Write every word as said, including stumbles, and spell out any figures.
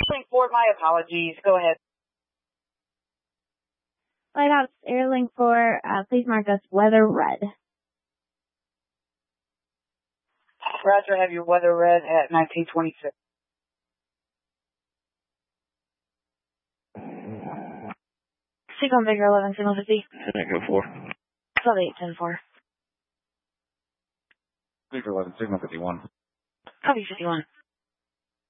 Airlink four, my apologies. Go ahead. Lighthouse Airlink four, uh, please mark us weather red. Roger, have your weather red at nineteen twenty-six. Signal Victor eleven, signal fifty. Echo four. twelve eight, ten four. Victor eleven, signal fifty-one. Copy fifty-one.